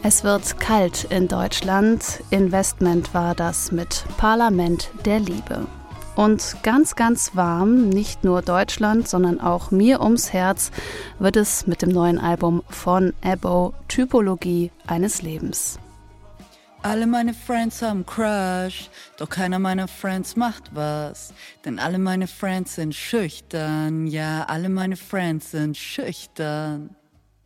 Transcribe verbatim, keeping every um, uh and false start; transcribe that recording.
Es wird kalt in Deutschland. Investment war das mit Parlament der Liebe. Und ganz, ganz warm, nicht nur Deutschland, sondern auch mir ums Herz, wird es mit dem neuen Album von Ebo, Typologie eines Lebens. Alle meine Friends haben Crush, doch keiner meiner Friends macht was. Denn alle meine Friends sind schüchtern, ja, alle meine Friends sind schüchtern.